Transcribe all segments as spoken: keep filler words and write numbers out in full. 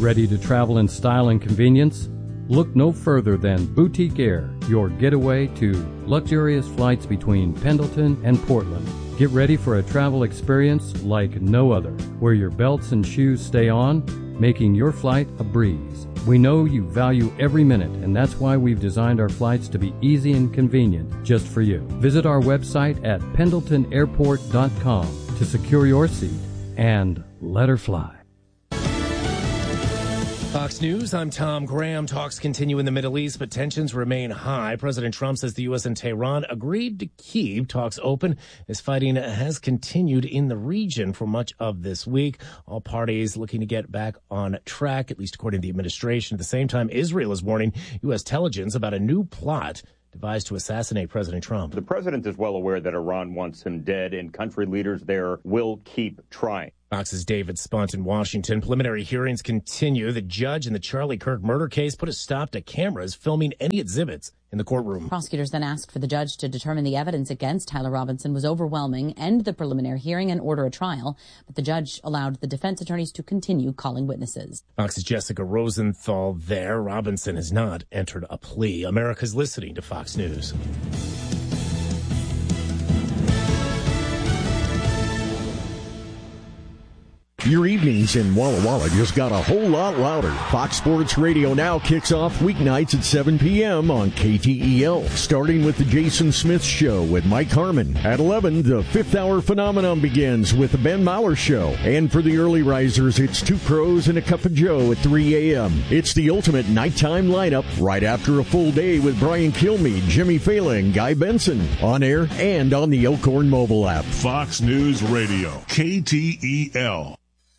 Ready to travel in style and convenience? Look no further than Boutique Air, your getaway to luxurious flights between Pendleton and Portland. Get ready for a travel experience like no other, where your belts and shoes stay on, making your flight a breeze. We know you value every minute, and that's why we've designed our flights to be easy and convenient just for you. Visit our website at pendleton airport dot com to secure your seat and let her fly. Fox News, I'm Tom Graham. Talks continue in the Middle East, but tensions remain high. President Trump says the U S and Tehran agreed to keep talks open as fighting has continued in the region for much of this week. All parties looking to get back on track, at least according to the administration. At the same time, Israel is warning U S intelligence about a new plot devised to assassinate President Trump. The president is well aware that Iran wants him dead, and country leaders there will keep trying. Fox's David Spunt in Washington. Preliminary hearings continue. The judge in the Charlie Kirk murder case put a stop to cameras filming any exhibits in the courtroom. Prosecutors then asked for the judge to determine the evidence against Tyler Robinson was overwhelming, end the preliminary hearing, and order a trial. But the judge allowed the defense attorneys to continue calling witnesses. Fox's Jessica Rosenthal there. Robinson has not entered a plea. America's listening to Fox News. Your evenings in Walla Walla just got a whole lot louder. Fox Sports Radio now kicks off weeknights at seven p.m. on K T E L, starting with the Jason Smith Show with Mike Harmon. At eleven, the Fifth Hour Phenomenon begins with the Ben Maller Show. And for the early risers, it's Two Crows and a Cup of Joe at three a.m. It's the ultimate nighttime lineup right after a full day with Brian Kilmeade, Jimmy Fallon, Guy Benson, on air and on the Elkhorn mobile app. Fox News Radio, K T E L.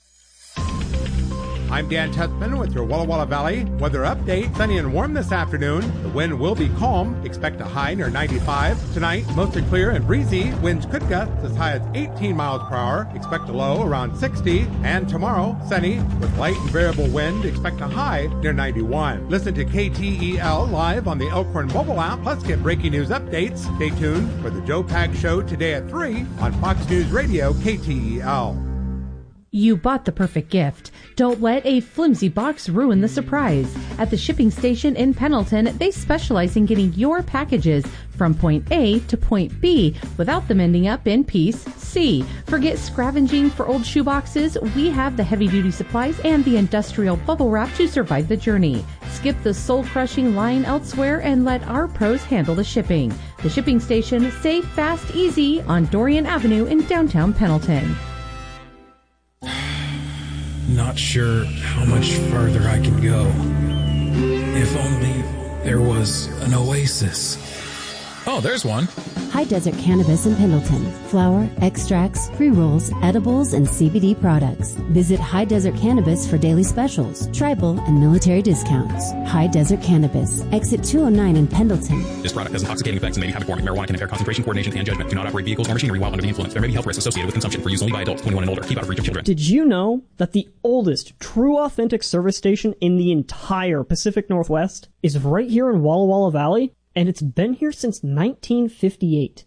I'm Dan Tethman with your Walla Walla Valley weather update. Sunny and warm this afternoon. The wind will be calm. Expect a high near ninety-five. Tonight, mostly clear and breezy. Winds could gust as high as eighteen miles per hour. Expect a low around sixty. And tomorrow, sunny with light and variable wind. Expect a high near ninety-one. Listen to K T E L live on the Elkhorn mobile app. Plus, get breaking news updates. Stay tuned for the Joe Pags Show today at three on Fox News Radio K T E L. You bought the perfect gift. Don't let a flimsy box ruin the surprise. At the shipping station in Pendleton, they specialize in getting your packages from point A to point B without them ending up in piece C. Forget scavenging for old shoeboxes. We have the heavy-duty supplies and the industrial bubble wrap to survive the journey. Skip the soul-crushing line elsewhere and let our pros handle the shipping. The shipping station, safe, fast, easy on Dorian Avenue in downtown Pendleton. Not sure how much further I can go. If only there was an oasis. Oh, there's one. High Desert Cannabis in Pendleton. Flower, extracts, pre-rolls, edibles, and C B D products. Visit High Desert Cannabis for daily specials, tribal, and military discounts. High Desert Cannabis. Exit two oh nine in Pendleton. This product has intoxicating effects and may be habit forming. Marijuana can impair concentration, coordination, and judgment. Do not operate vehicles or machinery while under the influence. There may be health risks associated with consumption. For use only by adults twenty-one and older. Keep out of reach of children. Did you know that the oldest true authentic service station in the entire Pacific Northwest is right here in Walla Walla Valley? And it's been here since nineteen fifty-eight.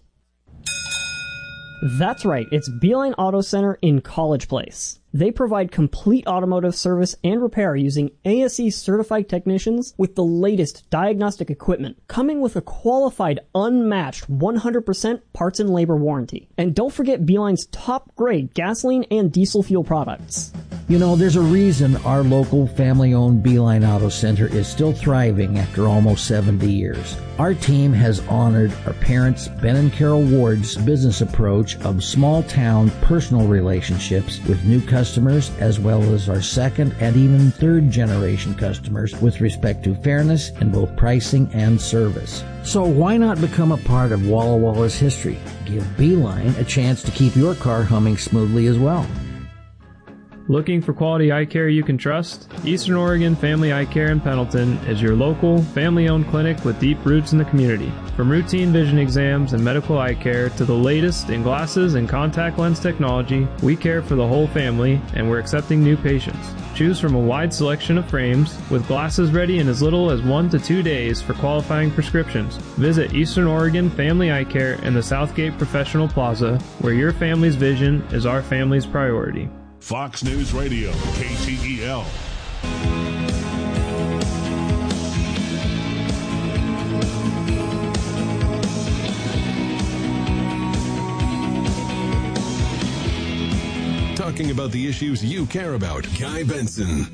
That's right, it's Beeline Auto Center in College Place. They provide complete automotive service and repair using A S E certified technicians with the latest diagnostic equipment, coming with a qualified, unmatched one hundred percent parts and labor warranty. And don't forget Beeline's top-grade gasoline and diesel fuel products. You know, there's a reason our local family-owned Beeline Auto Center is still thriving after almost seventy years. Our team has honored our parents, Ben and Carol Ward's business approach of small-town personal relationships with new customers, as well as our second and even third-generation customers with respect to fairness in both pricing and service. So why not become a part of Walla Walla's history? Give Beeline a chance to keep your car humming smoothly as well. Looking for quality eye care you can trust? Eastern Oregon Family Eye Care in Pendleton is your local, family-owned clinic with deep roots in the community. From routine vision exams and medical eye care to the latest in glasses and contact lens technology, we care for the whole family, and we're accepting new patients. Choose from a wide selection of frames, with glasses ready in as little as one to two days for qualifying prescriptions. Visit Eastern Oregon Family Eye Care in the Southgate Professional Plaza, where your family's vision is our family's priority. Fox News Radio, K T E L. Talking about the issues you care about. Guy Benson.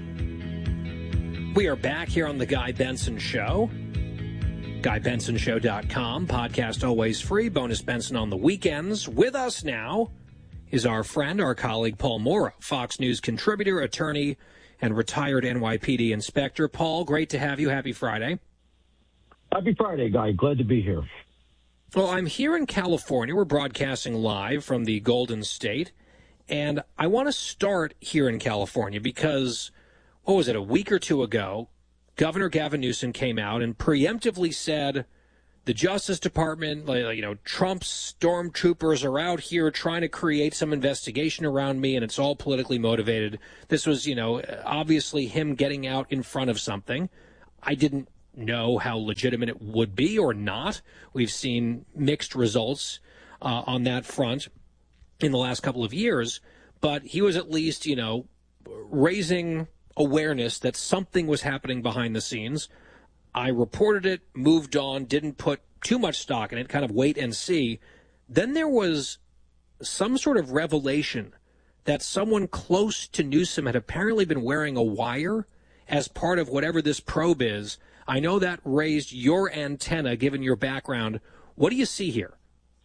We are back here on the Guy Benson Show. Guy Benson Show dot com. Podcast always free. Bonus Benson on the weekends. With us now is our friend, our colleague, Paul Mauro, Fox News contributor, attorney, and retired N Y P D inspector. Paul, great to have you. Happy Friday. Happy Friday, Guy. Glad to be here. Well, I'm here in California. We're broadcasting live from the Golden State. And I want to start here in California because, what was it, a week or two ago, Governor Gavin Newsom came out and preemptively said the Justice Department, you know, Trump's stormtroopers are out here trying to create some investigation around me, and it's all politically motivated. This was, you know, obviously him getting out in front of something. I didn't know how legitimate it would be or not. We've seen mixed results uh, on that front in the last couple of years, but he was at least, you know, raising awareness that something was happening behind the scenes. I reported it, moved on, didn't put too much stock in it, kind of wait and see. Then there was some sort of revelation that someone close to Newsom had apparently been wearing a wire as part of whatever this probe is. I know that raised your antenna, given your background. What do you see here?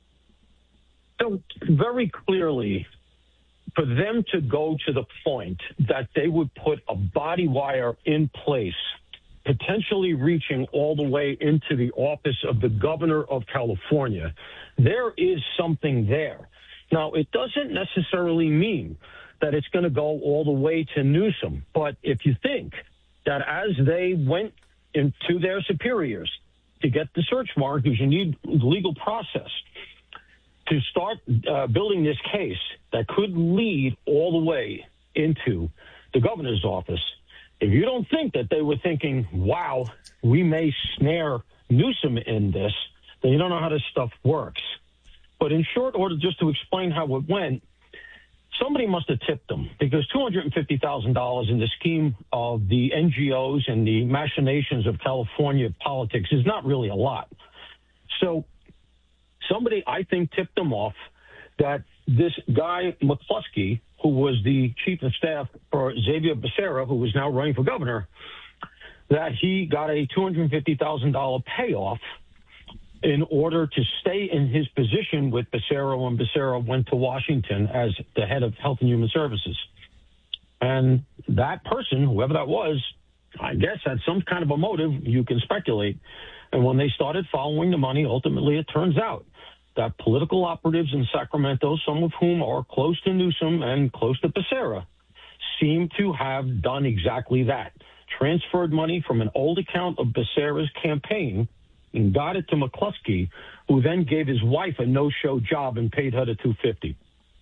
So very clearly, for them to go to the point that they would put a body wire in place, potentially reaching all the way into the office of the governor of California, there is something there. Now, it doesn't necessarily mean that it's going to go all the way to Newsom. But if you think that as they went into their superiors to get the search warrant, because you need legal process, to start uh, building this case that could lead all the way into the governor's office, if you don't think that they were thinking, wow, we may snare Newsom in this, then you don't know how this stuff works. But in short order, just to explain how it went, somebody must have tipped them, because two hundred fifty thousand dollars in the scheme of the N G Os and the machinations of California politics is not really a lot. So somebody, I think, tipped them off that this guy, McCluskey, who was the chief of staff for Xavier Becerra, who was now running for governor, that he got a two hundred fifty thousand dollars payoff in order to stay in his position with Becerra when Becerra went to Washington as the head of Health and Human Services. And that person, whoever that was, I guess had some kind of a motive. You can speculate. And when they started following the money, ultimately it turns out that political operatives in Sacramento, some of whom are close to Newsom and close to Becerra, seem to have done exactly that. Transferred money from an old account of Becerra's campaign and got it to McCluskey, who then gave his wife a no-show job and paid her the two hundred fifty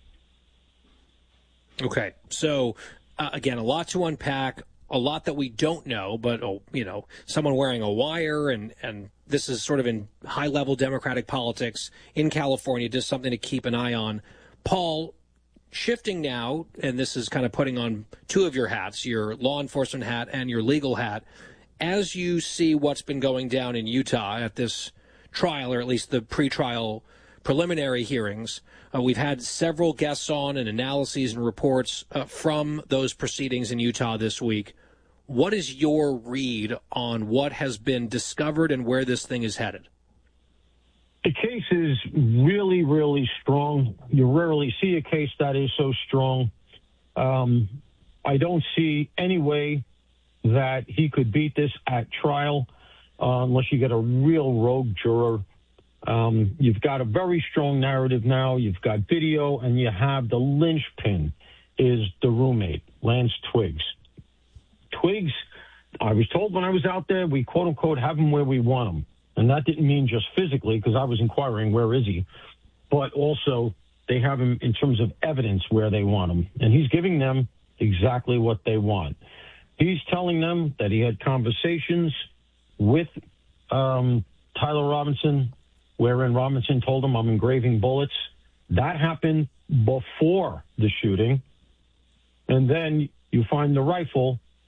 dollars. Okay. So, uh, again, a lot to unpack. A lot that we don't know, but, oh, you know, someone wearing a wire, and, and this is sort of in high-level Democratic politics in California, just something to keep an eye on. Paul, shifting now, and this is kind of putting on two of your hats, your law enforcement hat and your legal hat, as you see what's been going down in Utah at this trial, or at least the pretrial preliminary hearings, uh, we've had several guests on and analyses and reports uh, from those proceedings in Utah this week. What is your read on what has been discovered and where this thing is headed? The case is really, really strong. You rarely see a case that is so strong. Um, I don't see any way that he could beat this at trial uh, unless you get a real rogue juror. Um, you've got a very strong narrative now. You've got video, and you have the linchpin is the roommate, Lance Twiggs. Twiggs, I was told when I was out there, we quote-unquote have him where we want him. And that didn't mean just physically, because I was inquiring, where is he? But also, they have him in terms of evidence where they want him. And he's giving them exactly what they want. He's telling them that he had conversations with um, Tyler Robinson, wherein Robinson told him, I'm engraving bullets. That happened before the shooting. And then you find the rifle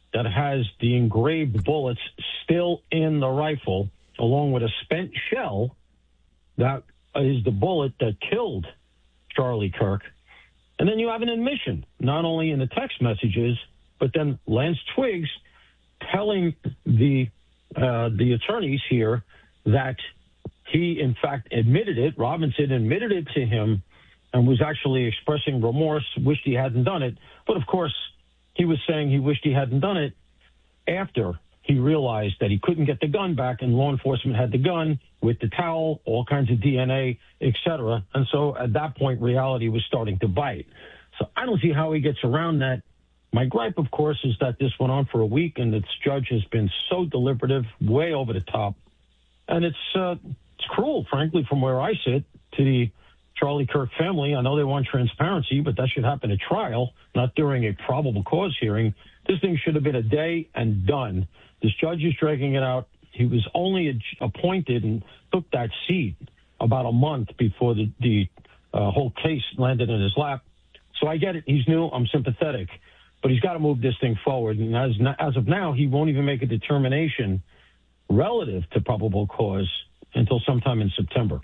that has the engraved bullets still in the rifle, along with a spent shell that is the bullet that killed Charlie Kirk. And then you have an admission, not only in the text messages, but then Lance Twiggs telling the uh, the attorneys here that he, in fact, admitted it. Robinson admitted it to him and was actually expressing remorse, wished he hadn't done it. But, of course, he was saying he wished he hadn't done it after he realized that he couldn't get the gun back, and law enforcement had the gun with the towel, all kinds of D N A, et cetera. And so at that point, reality was starting to bite. So I don't see how he gets around that. My gripe, of course, is that this went on for a week, and its judge has been so deliberative, way over the top. And it's, uh, it's cruel, frankly, from where I sit, to the Charlie Kirk family. I know they want transparency, but that should happen at trial, not during a probable cause hearing. This thing should have been a day and done. This judge is dragging it out. He was only appointed and took that seat about a month before the, the uh, whole case landed in his lap. So I get it. He's new. I'm sympathetic. But he's got to move this thing forward. And as, as of now, he won't even make a determination relative to probable cause until sometime in September.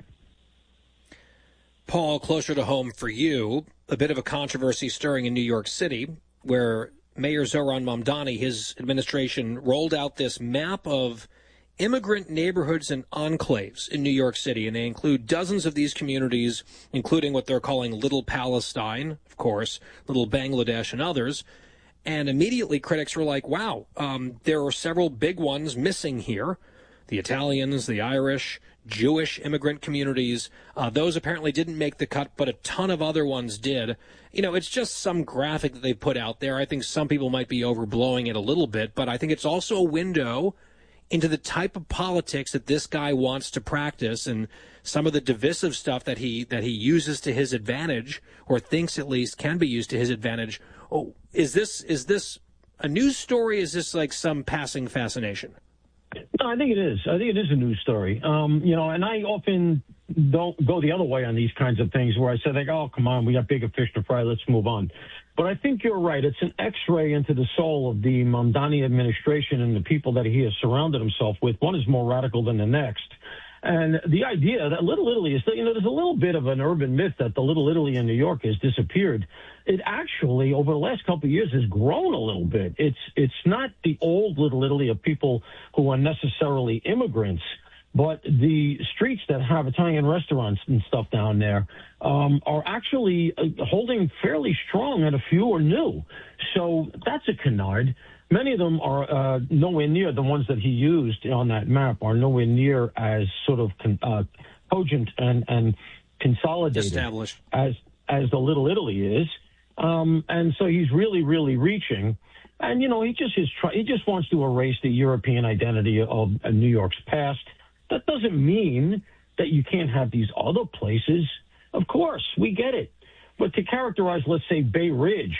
Paul, closer to home for you, a bit of a controversy stirring in New York City, where Mayor Zohran Mamdani, his administration, rolled out this map of immigrant neighborhoods and enclaves in New York City, and they include dozens of these communities, including what they're calling Little Palestine, of course, Little Bangladesh and others. And immediately critics were like, wow, um, there are several big ones missing here. The Italians, the Irish, Jewish immigrant communities, uh, those apparently didn't make the cut, but a ton of other ones did. You know, it's just some graphic that they put out there. I think some people might be overblowing it a little bit, but I think it's also a window into the type of politics that this guy wants to practice, and some of the divisive stuff that he that he uses to his advantage, or thinks at least can be used to his advantage. Oh, is this is this a news story? Is this like some passing fascination? No, I think it is. I think it is a news story. Um, you know, and I often don't go the other way on these kinds of things where I say, like, oh, come on, we got bigger fish to fry, let's move on. But I think you're right. It's an X-ray into the soul of the Mamdani administration and the people that he has surrounded himself with. One is more radical than the next. And the idea that Little Italy is, you know, there's a little bit of an urban myth that the Little Italy in New York has disappeared. It actually, over the last couple of years, has grown a little bit. It's it's not the old Little Italy of people who are necessarily immigrants, but the streets that have Italian restaurants and stuff down there um, are actually uh, holding fairly strong, and a few are new. So that's a canard. Many of them are uh, nowhere near the ones that he used on that map, are nowhere near as sort of con- uh, cogent and, and consolidated established as as the Little Italy is. Um, and so he's really, really reaching. And, you know, he just is try- he just wants to erase the European identity of uh, New York's past. That doesn't mean that you can't have these other places. Of course, we get it. But to characterize, let's say, Bay Ridge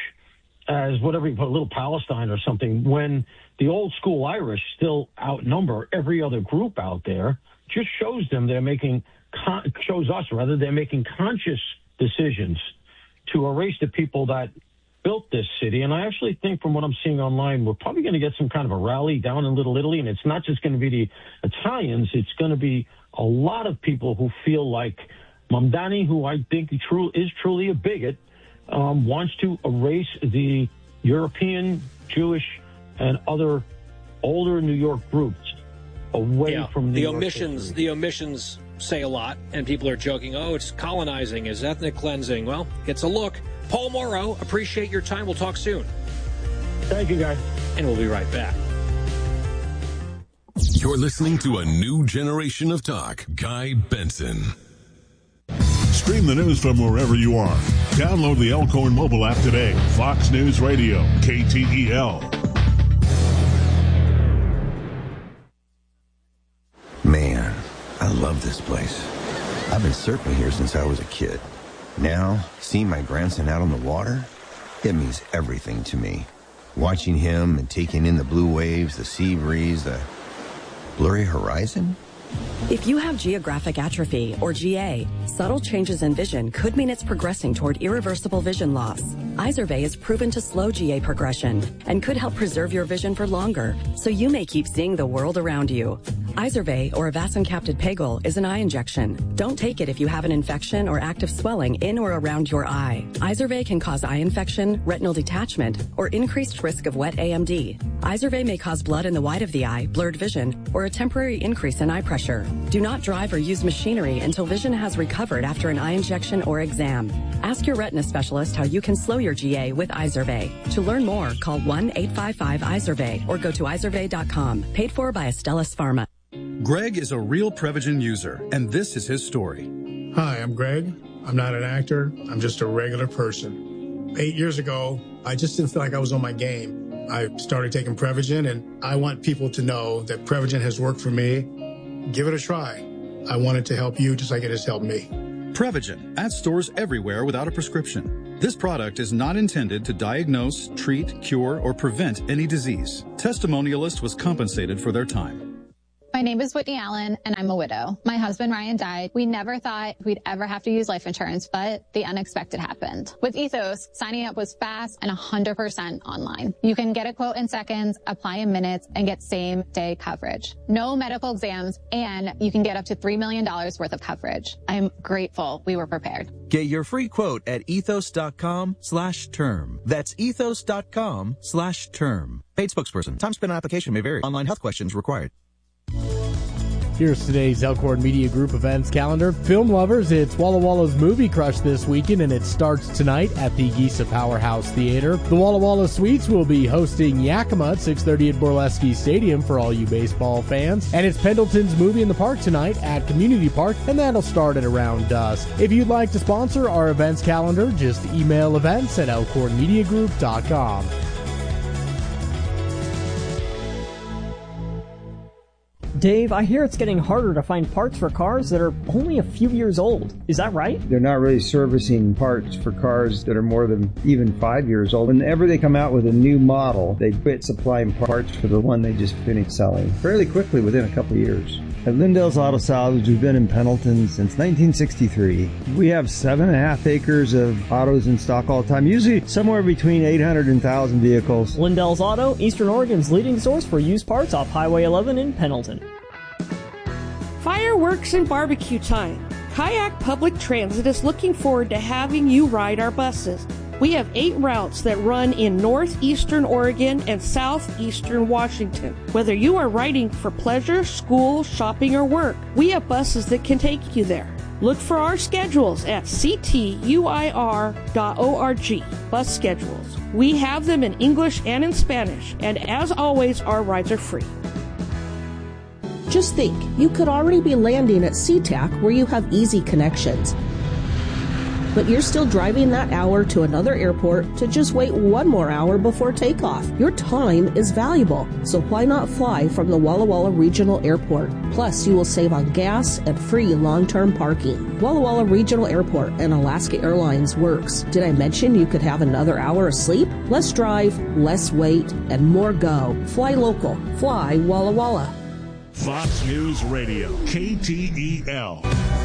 as whatever you put, a Little Palestine or something, when the old school Irish still outnumber every other group out there, just shows them they're making, con- shows us rather, they're making conscious decisions to erase the people that built this city. And I actually think from what I'm seeing online, we're probably going to get some kind of a rally down in Little Italy. And it's not just going to be the Italians. It's going to be a lot of people who feel like Mamdani, who I think true, is truly a bigot, um, wants to erase the European, Jewish, and other older New York groups away yeah, from New the York omissions. history. The omissions say a lot, and people are joking, oh, it's colonizing, it's ethnic cleansing. Well, it's a look. Paul Mauro, appreciate your time. We'll talk soon. Thank you, guys. And we'll be right back. You're listening to a new generation of talk. Guy Benson. Stream the news from wherever you are. Download the Elkhorn mobile app today. Fox News Radio, K T E L. Man, I love this place. I've been surfing here since I was a kid. Now, seeing my grandson out on the water, it means everything to me. Watching him and taking in the blue waves, the sea breeze, the blurry horizon. If you have geographic atrophy, or G A, subtle changes in vision could mean it's progressing toward irreversible vision loss. Izervay is proven to slow G A progression and could help preserve your vision for longer, so you may keep seeing the world around you. Izervay, or avacincaptad pegol, is an eye injection. Don't take it if you have an infection or active swelling in or around your eye. Izervay can cause eye infection, retinal detachment, or increased risk of wet A M D. Izervay may cause blood in the white of the eye, blurred vision, or a temporary increase in eye pressure. Do not drive or use machinery until vision has recovered after an eye injection or exam. Ask your retina specialist how you can slow your G A with Izervay. To learn more, call one eight five five Izervay or go to izervay dot com. Paid for by Astellas Pharma. Greg is a real Prevagen user, and this is his story. Hi, I'm Greg. I'm not an actor. I'm just a regular person. Eight years ago, I just didn't feel like I was on my game. I started taking Prevagen, and I want people to know that Prevagen has worked for me. Give it a try. I want it to help you just like it has helped me. Prevagen, at stores everywhere without a prescription. This product is not intended to diagnose, treat, cure, or prevent any disease. Testimonialist was compensated for their time. My name is Whitney Allen, and I'm a widow. My husband, Ryan, died. We never thought we'd ever have to use life insurance, but the unexpected happened. With Ethos, signing up was fast and one hundred percent online. You can get a quote in seconds, apply in minutes, and get same-day coverage. No medical exams, and you can get up to three million dollars worth of coverage. I'm grateful we were prepared. Get your free quote at ethos.com slash term. That's ethos.com slash term. Paid spokesperson. Time spent on application may vary. Online health questions required. Here's today's Elkhorn Media Group events calendar. Film lovers, it's Walla Walla's Movie Crush this weekend, and it starts tonight at the Giza Powerhouse Theater. The Walla Walla Suites will be hosting Yakima at six thirty at Borleski Stadium for all you baseball fans. And it's Pendleton's Movie in the Park tonight at Community Park, and that'll start at around dusk. If you'd like to sponsor our events calendar, just email events at elkhorn media group dot com. Dave, I hear it's getting harder to find parts for cars that are only a few years old. Is that right? They're not really servicing parts for cars that are more than even five years old. Whenever they come out with a new model, they quit supplying parts for the one they just finished selling fairly quickly within a couple of years. At Lindell's Auto Salvage, we've been in Pendleton since nineteen sixty-three. We have seven and a half acres of autos in stock all the time, usually somewhere between eight hundred and one thousand vehicles. Lindell's Auto, Eastern Oregon's leading source for used parts off Highway eleven in Pendleton. Fireworks and barbecue time. Kayak Public Transit is looking forward to having you ride our buses. We have eight routes that run in northeastern Oregon and southeastern Washington. Whether you are riding for pleasure, school, shopping, or work, we have buses that can take you there. Look for our schedules at c t u i r dot org. Bus schedules. We have them in English and in Spanish, and as always, our rides are free. Just think, you could already be landing at SeaTac where you have easy connections. But you're still driving that hour to another airport to just wait one more hour before takeoff. Your time is valuable, so why not fly from the Walla Walla Regional Airport? Plus, you will save on gas and free long-term parking. Walla Walla Regional Airport and Alaska Airlines works. Did I mention you could have another hour of sleep? Less drive, less wait, and more go. Fly local. Fly Walla Walla. Fox News Radio, K T E L.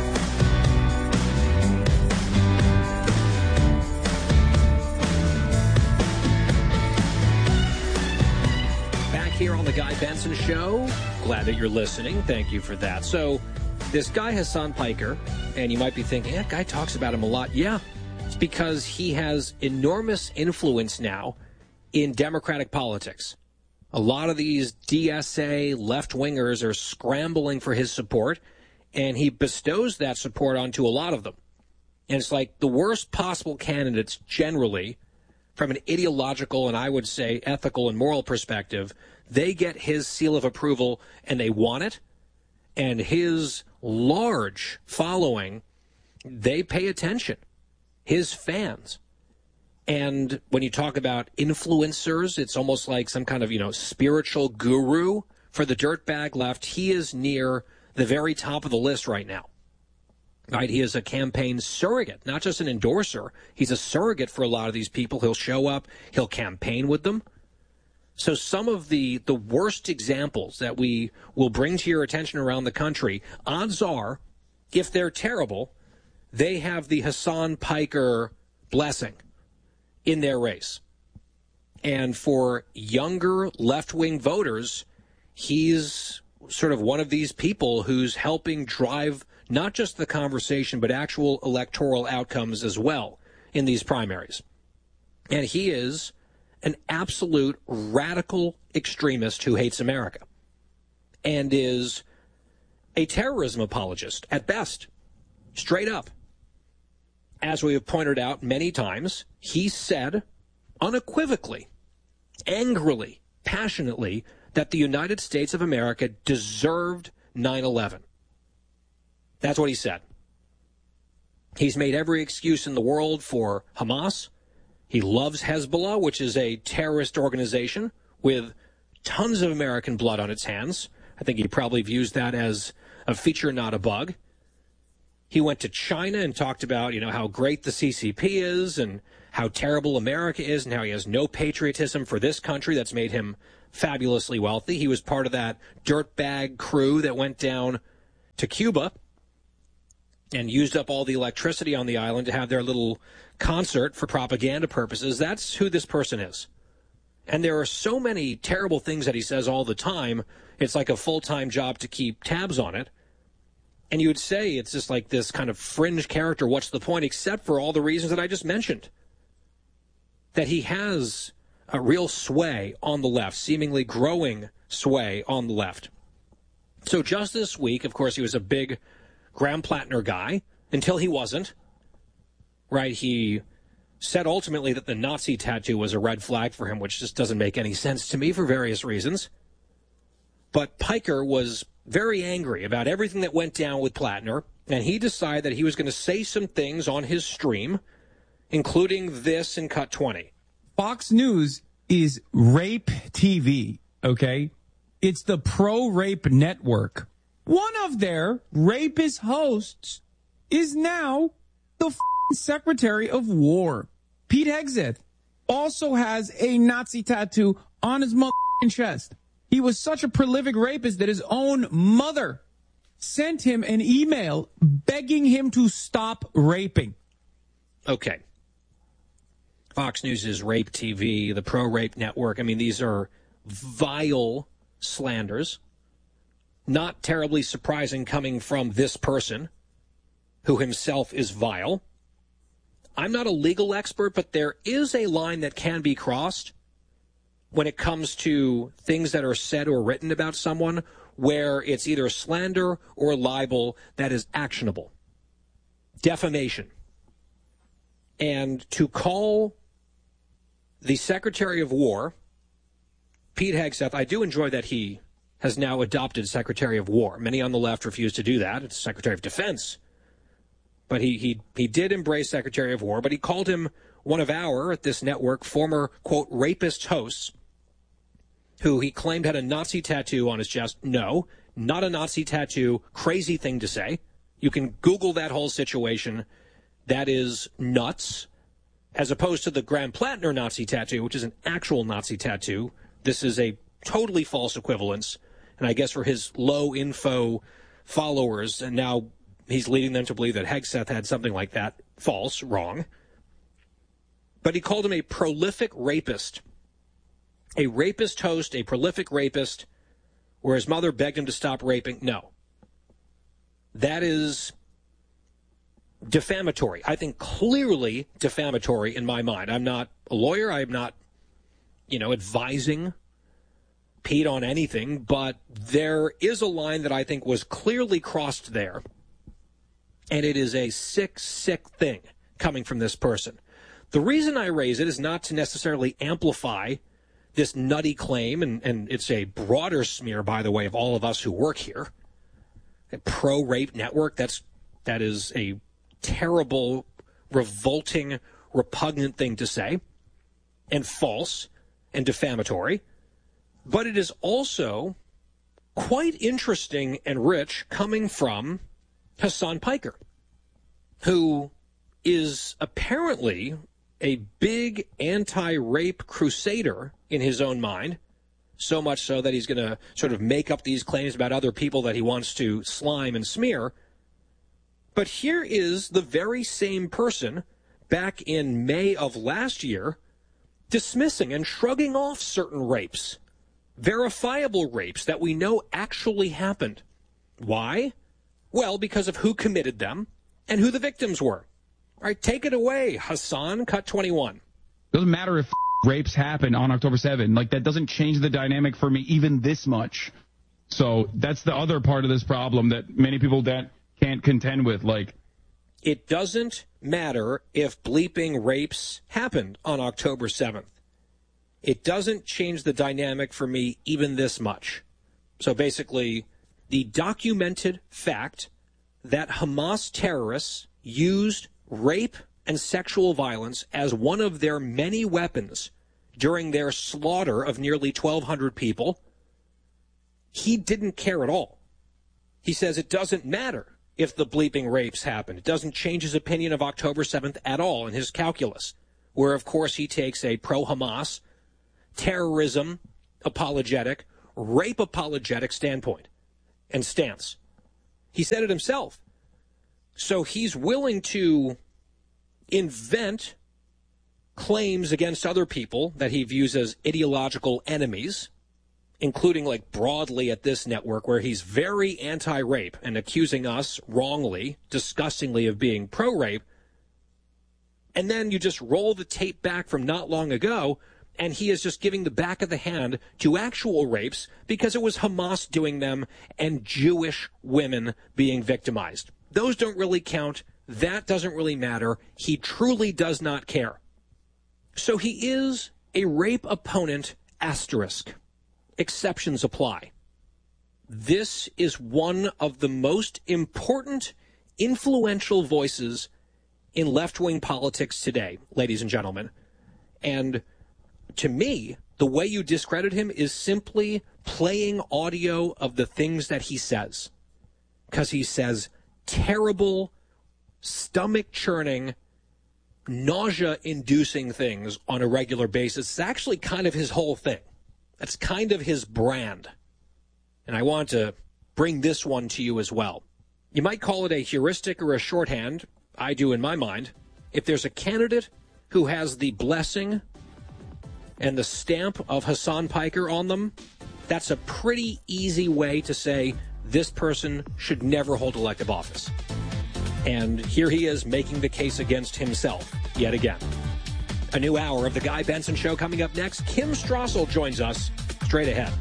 Here on the Guy Benson Show. Glad that you're listening. Thank you for that. So, this guy, Hassan Piker, and you might be thinking, that guy talks about him a lot. Yeah, it's because he has enormous influence now in Democratic politics. A lot of these D S A left-wingers are scrambling for his support, and he bestows that support onto a lot of them. And it's like the worst possible candidates generally, from an ideological and I would say ethical and moral perspective, they get his seal of approval and they want it. And his large following, they pay attention. His fans. And when you talk about influencers, it's almost like some kind of, you know, spiritual guru for the dirtbag left. He is near the very top of the list right now. Right? He is a campaign surrogate, not just an endorser. He's a surrogate for a lot of these people. He'll show up. He'll campaign with them. So some of the, the worst examples that we will bring to your attention around the country, odds are, if they're terrible, they have the Hassan Piker blessing in their race. And for younger left-wing voters, he's sort of one of these people who's helping drive not just the conversation, but actual electoral outcomes as well in these primaries. And he is an absolute radical extremist who hates America and is a terrorism apologist at best, straight up. As we have pointed out many times, he said unequivocally, angrily, passionately, that the United States of America deserved nine eleven. That's what he said. He's made every excuse in the world for Hamas. He loves Hezbollah, which is a terrorist organization with tons of American blood on its hands. I think he probably views that as a feature, not a bug. He went to China and talked about, you know, how great the C C P is and how terrible America is and how he has no patriotism for this country that's made him fabulously wealthy. He was part of that dirtbag crew that went down to Cuba and used up all the electricity on the island to have their little concert for propaganda purposes. That's who this person is. And there are so many terrible things that he says all the time, it's like a full-time job to keep tabs on it. And you would say it's just like this kind of fringe character, what's the point, except for all the reasons that I just mentioned. That he has a real sway on the left, seemingly growing sway on the left. So just this week, of course, he was a big Graham Plattner guy, until he wasn't. Right, he said ultimately that the Nazi tattoo was a red flag for him, which just doesn't make any sense to me for various reasons. But Piker was very angry about everything that went down with Plattner, and he decided that he was going to say some things on his stream, including this in Cut twenty. Fox News is Rape T V, okay? It's the pro-rape network. One of their rapist hosts is now the f***ing Secretary of War. Pete Hegseth also has a Nazi tattoo on his motherfucking chest. He was such a prolific rapist that his own mother sent him an email begging him to stop raping. Okay. Fox News is Rape T V, the pro-rape network. I mean, these are vile slanders. Not terribly surprising coming from this person, who himself is vile. I'm not a legal expert, but there is a line that can be crossed when it comes to things that are said or written about someone where it's either slander or libel that is actionable. Defamation. And to call the Secretary of War, Pete Hegseth, I do enjoy that he has now adopted Secretary of War. Many on the left refuse to do that. It's Secretary of Defense. But he, he, he did embrace Secretary of War, but he called him one of our, at this network, former, quote, rapist hosts, who he claimed had a Nazi tattoo on his chest. No, not a Nazi tattoo. Crazy thing to say. You can Google that whole situation. That is nuts. As opposed to the Graham Plattner Nazi tattoo, which is an actual Nazi tattoo. This is a totally false equivalence. And I guess for his low info followers, and now he's leading them to believe that Hegseth had something like that. False, wrong. But he called him a prolific rapist. A rapist host, a prolific rapist, where his mother begged him to stop raping. No. That is defamatory. I think clearly defamatory in my mind. I'm not a lawyer. I'm not, you know, advising Pete on anything, but there is a line that I think was clearly crossed there. And it is a sick, sick thing coming from this person. The reason I raise it is not to necessarily amplify this nutty claim, and, and it's a broader smear, by the way, of all of us who work here. A pro-rape network, that's, that is a terrible, revolting, repugnant thing to say, and false, and defamatory. But it is also quite interesting and rich coming from Hassan Piker, who is apparently a big anti-rape crusader in his own mind, so much so that he's going to sort of make up these claims about other people that he wants to slime and smear. But here is the very same person back in May of last year dismissing and shrugging off certain rapes, verifiable rapes that we know actually happened. Why? Well, because of who committed them and who the victims were. All right, take it away, Hassan, cut twenty-one. Doesn't matter if rapes happen on October seventh. Like, that doesn't change the dynamic for me even this much. So that's the other part of this problem that many people that can't contend with. Like, it doesn't matter if bleeping rapes happened on October seventh. It doesn't change the dynamic for me even this much. So basically, the documented fact that Hamas terrorists used rape and sexual violence as one of their many weapons during their slaughter of nearly twelve hundred people, he didn't care at all. He says it doesn't matter if the bleeping rapes happened. It doesn't change his opinion of October seventh at all in his calculus, where, of course, he takes a pro-Hamas, terrorism apologetic, rape apologetic standpoint and stance. He said it himself. So he's willing to invent claims against other people that he views as ideological enemies, including, like, broadly at this network, where he's very anti-rape and accusing us wrongly, disgustingly, of being pro-rape. And then you just roll the tape back from not long ago, and he is just giving the back of the hand to actual rapes because it was Hamas doing them and Jewish women being victimized. Those don't really count. That doesn't really matter. He truly does not care. So he is a rape opponent asterisk. Exceptions apply. This is one of the most important, influential voices in left-wing politics today, ladies and gentlemen. And to me, the way you discredit him is simply playing audio of the things that he says. Because he says terrible, stomach-churning, nausea-inducing things on a regular basis. It's actually kind of his whole thing. That's kind of his brand. And I want to bring this one to you as well. You might call it a heuristic or a shorthand. I do in my mind. If there's a candidate who has the blessing and the stamp of Hassan Piker on them, that's a pretty easy way to say this person should never hold elective office. And here he is making the case against himself yet again. A new hour of the Guy Benson Show coming up next. Kim Strassel joins us straight ahead.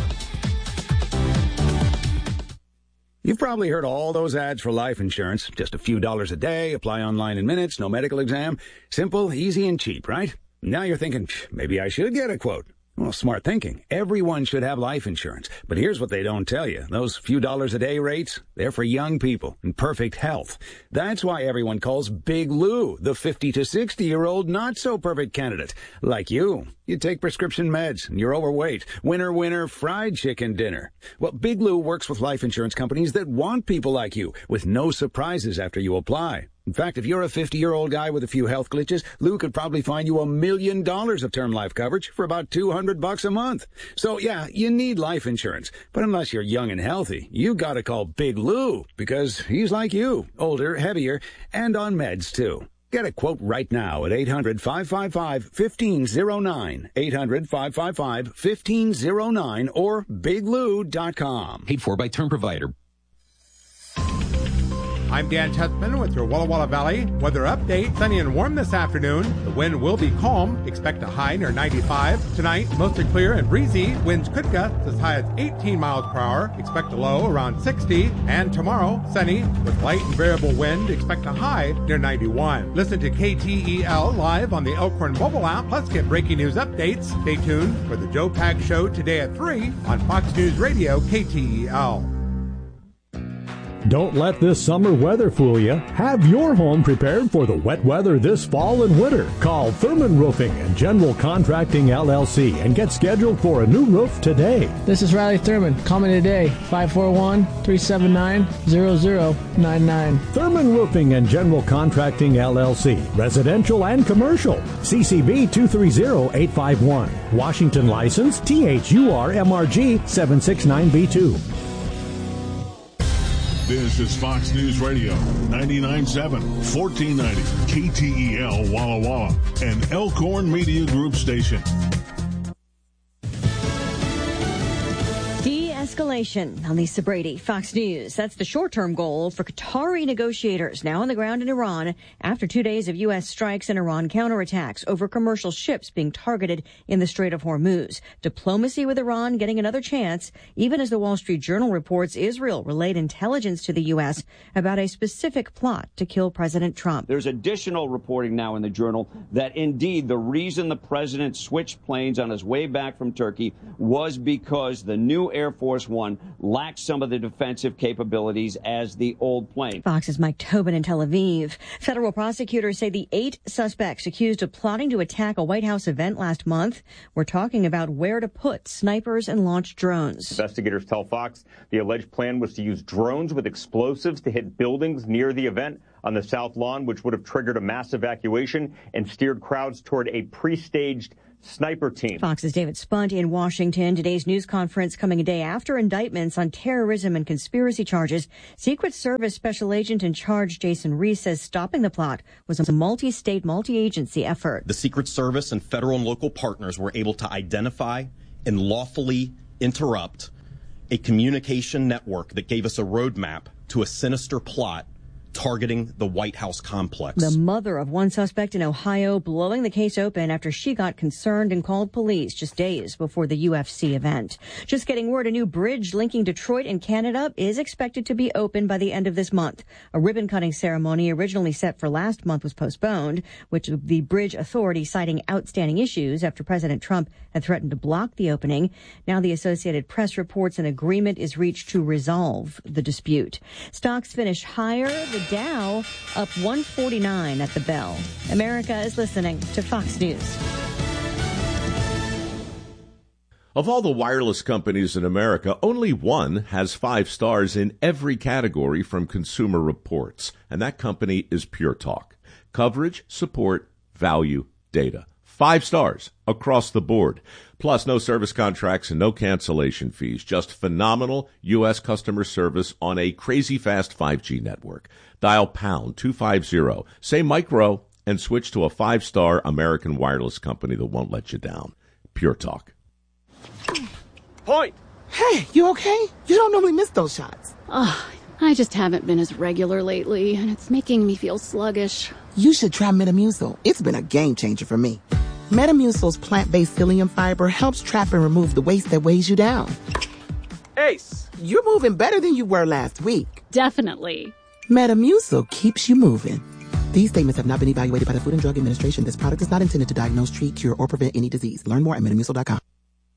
You've probably heard all those ads for life insurance. Just a few dollars a day, apply online in minutes, no medical exam. Simple, easy, and cheap, right? Now you're thinking, maybe I should get a quote. Well, smart thinking. Everyone should have life insurance. But here's what they don't tell you. Those few dollars a day rates, they're for young people in perfect health. That's why everyone calls Big Lou the fifty to sixty-year-old not-so-perfect candidate. Like you. You take prescription meds, and you're overweight. Winner, winner, fried chicken dinner. Well, Big Lou works with life insurance companies that want people like you, with no surprises after you apply. In fact, if you're a fifty-year-old guy with a few health glitches, Lou could probably find you a million dollars of term life coverage for about two hundred bucks a month. So, yeah, you need life insurance. But unless you're young and healthy, you gotta call Big Lou, because he's like you, older, heavier, and on meds, too. Get a quote right now at eight hundred, five five five, one five zero nine, eight hundred, five five five, one five zero nine, or big lou dot com. Paid for by Term Provider. I'm Dan Testman with your Walla Walla Valley weather update. Sunny and warm this afternoon. The wind will be calm. Expect a high near ninety-five. Tonight, mostly clear and breezy. Winds could gust as high as eighteen miles per hour. Expect a low around sixty. And tomorrow, sunny with light and variable wind. Expect a high near ninety-one. Listen to K T E L live on the Elkhorn mobile app. Plus, get breaking news updates. Stay tuned for the Joe Pags Show today at three on Fox News Radio K T E L. Don't let this summer weather fool you. Have your home prepared for the wet weather this fall and winter. Call Thurman Roofing and General Contracting L L C and get scheduled for a new roof today. This is Riley Thurman. Call me today, five four one, three seven nine, zero zero nine nine. Thurman Roofing and General Contracting L L C. Residential and commercial. C C B two three zero eight five one. Washington license T H U R M R G seven six nine B two. This is Fox News Radio, ninety-nine point seven, fourteen ninety, K T E L Walla Walla, an Elkhorn Media Group station. De-escalation. I'm Lisa Brady, Fox News. That's the short-term goal for Qatari negotiators now on the ground in Iran after two days of U S strikes and Iran counterattacks over commercial ships being targeted in the Strait of Hormuz. Diplomacy with Iran getting another chance, even as the Wall Street Journal reports Israel relayed intelligence to the U S about a specific plot to kill President Trump. There's additional reporting now in the Journal that indeed the reason the president switched planes on his way back from Turkey was because the new Air Force One lacks some of the defensive capabilities as the old plane. Fox's Mike Tobin in Tel Aviv. Federal prosecutors say the eight suspects accused of plotting to attack a White House event last month were talking about where to put snipers and launch drones. Investigators tell Fox the alleged plan was to use drones with explosives to hit buildings near the event on the South Lawn, which would have triggered a mass evacuation and steered crowds toward a pre-staged sniper team. Fox's David Spunt in Washington. Today's news conference coming a day after indictments on terrorism and conspiracy charges. Secret Service Special Agent in charge Jason Reese says stopping the plot was a multi-state, multi-agency effort. The Secret Service and federal and local partners were able to identify and lawfully interrupt a communication network that gave us a roadmap to a sinister plot targeting the White House complex. The mother of one suspect in Ohio blowing the case open after she got concerned and called police just days before the U F C event. Just getting word a new bridge linking Detroit and Canada is expected to be open by the end of this month. A ribbon-cutting ceremony originally set for last month was postponed, which the Bridge Authority citing outstanding issues after President Trump had threatened to block the opening. Now the Associated Press reports an agreement is reached to resolve the dispute. Stocks finished higher. The Dow up one forty-nine at the bell. America is listening to Fox News. Of all the wireless companies in America, only one has five stars in every category from Consumer Reports, and that company is Pure Talk. Coverage, support, value, data. Five stars across the board. Plus, no service contracts and no cancellation fees. Just phenomenal U S customer service on a crazy fast five G network. Dial pound two fifty, say micro, and switch to a five-star American wireless company that won't let you down. Pure Talk. Point! Hey, you okay? You don't normally miss those shots. Ugh, I just haven't been as regular lately, and it's making me feel sluggish. You should try Metamucil. It's been a game changer for me. Metamucil's plant-based psyllium fiber helps trap and remove the waste that weighs you down. Ace, you're moving better than you were last week. Definitely. Metamucil keeps you moving. These statements have not been evaluated by the Food and Drug Administration. This product is not intended to diagnose, treat, cure, or prevent any disease. Learn more at metamucil dot com.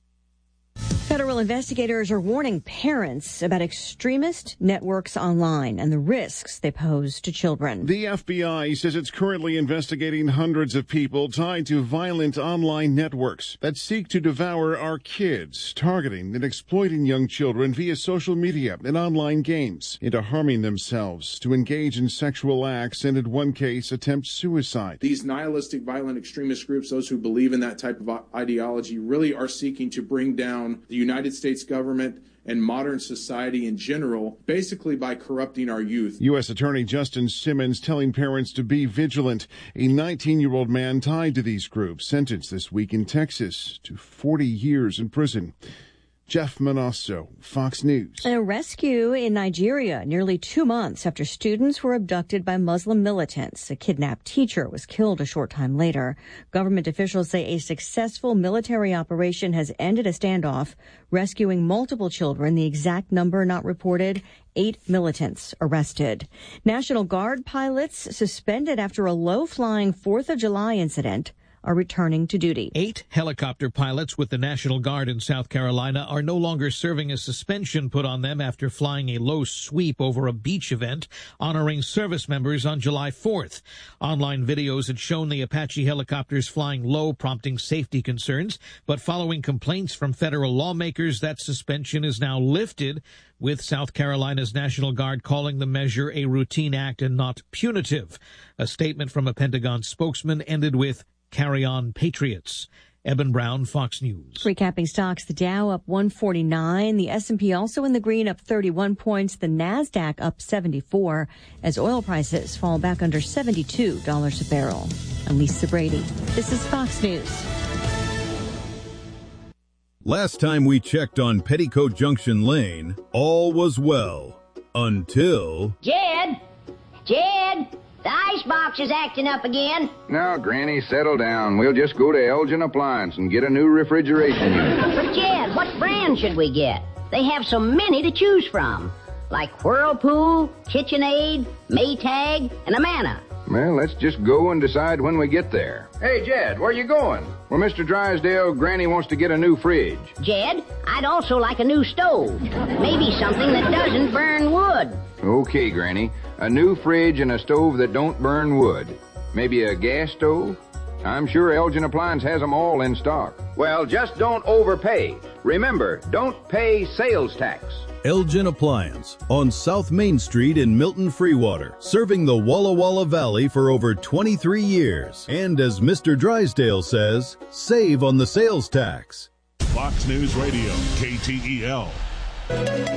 Federal investigators are warning parents about extremist networks online and the risks they pose to children. The F B I says it's currently investigating hundreds of people tied to violent online networks that seek to devour our kids, targeting and exploiting young children via social media and online games into harming themselves, to engage in sexual acts, and in one case, attempt suicide. These nihilistic, violent extremist groups, those who believe in that type of ideology, really are seeking to bring down the United States government and modern society in general, basically by corrupting our youth. U S Attorney Justin Simmons telling parents to be vigilant. A nineteen-year-old man tied to these groups sentenced this week in Texas to forty years in prison. Jeff Manasso, Fox News. A rescue in Nigeria nearly two months after students were abducted by Muslim militants. A kidnapped teacher was killed a short time later. Government officials say a successful military operation has ended a standoff, rescuing multiple children, the exact number not reported. Eight militants arrested. National Guard pilots suspended after a low-flying fourth of July incident are returning to duty. Eight helicopter pilots with the National Guard in South Carolina are no longer serving a suspension put on them after flying a low sweep over a beach event honoring service members on July fourth. Online videos had shown the Apache helicopters flying low, prompting safety concerns, but following complaints from federal lawmakers, that suspension is now lifted, with South Carolina's National Guard calling the measure a routine act and not punitive. A statement from a Pentagon spokesman ended with, "Carry on, Patriots." Eben Brown, Fox News. Recapping stocks, the Dow up one forty-nine, the S and P also in the green up thirty-one points, the NASDAQ up seventy-four as oil prices fall back under seventy-two dollars a barrel. I'm Lisa Brady. This is Fox News. Last time we checked on Petticoat Junction Lane, all was well. Until... Jed! Jed! The icebox is acting up again. Now, Granny, settle down. We'll just go to Elgin Appliance and get a new refrigeration unit. But, Jed, what brand should we get? They have so many to choose from. Like Whirlpool, KitchenAid, Maytag, and Amana. Well, let's just go and decide when we get there. Hey, Jed, where you going? Well, Mister Drysdale, Granny wants to get a new fridge. Jed, I'd also like a new stove. Maybe something that doesn't burn wood. Okay, Granny. A new fridge and a stove that don't burn wood. Maybe a gas stove? I'm sure Elgin Appliance has them all in stock. Well, just don't overpay. Remember, don't pay sales tax. Elgin Appliance on South Main Street in Milton Freewater, serving the Walla Walla Valley for over twenty-three years. And as Mister Drysdale says, save on the sales tax. Fox News Radio, K T E L.